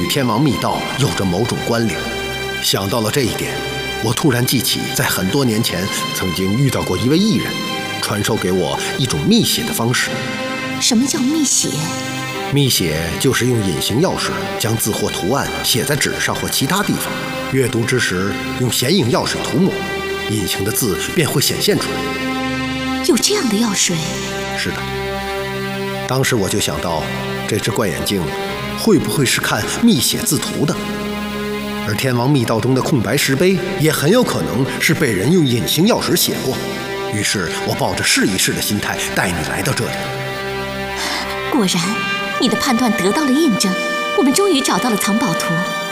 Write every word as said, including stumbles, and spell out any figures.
与天王密道有着某种关联。想到了这一点，我突然记起在很多年前曾经遇到过一位艺人，传授给我一种密写的方式。 什么叫密写？ 密写就是用隐形药水将字或图案写在纸上或其他地方，阅读之时用显影药水涂抹，隐形的字便会显现出来。 有这样的药水？ 是的。当时我就想到，这只怪眼镜会不会是看密写字图的？而天王密道中的空白石碑也很有可能是被人用隐形药水写过。于是我抱着试一试的心态带你来到这里。 果然，你的判断得到了印证，我们终于找到了藏宝图。